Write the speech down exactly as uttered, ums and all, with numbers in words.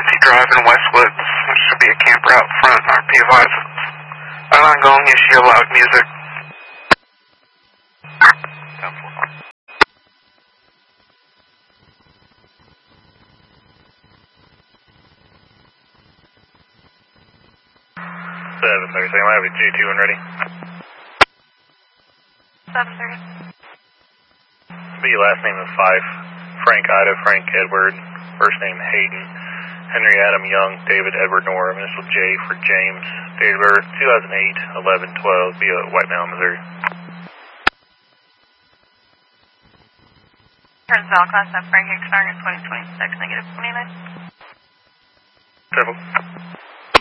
Nancy Drive in Westwood. There should be a camper out front. R P advised. Alarm going, issue loud music. seven thirty, I have a G two one ready. seven thirty. B, last name is Fife. Frank Ida, Frank Edward. First name Hayden. Henry Adam Young, David Edward Nora. Initial J for James. Date of birth two thousand eight, eleven twelve. Be at White Mountain, Missouri. Turns out class at Frank X Target twenty twenty-six, negative twenty-nine. Careful.